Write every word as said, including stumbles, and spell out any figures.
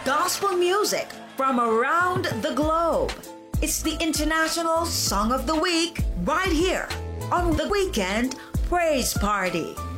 gospel music from around the globe. It's the International Song of the Week right here on the Weekend Praise Party.